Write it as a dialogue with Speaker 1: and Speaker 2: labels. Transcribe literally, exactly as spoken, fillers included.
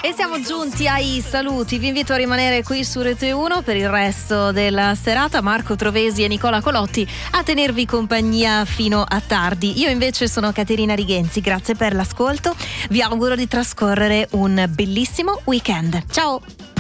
Speaker 1: E siamo giunti ai saluti, vi invito a rimanere qui su Rete uno per il resto della serata. Marco Trovesi e Nicola Colotti a tenervi compagnia fino a tardi. Io invece sono Caterina Righenzi, grazie per l'ascolto, vi auguro di trascorrere un bellissimo weekend. Ciao!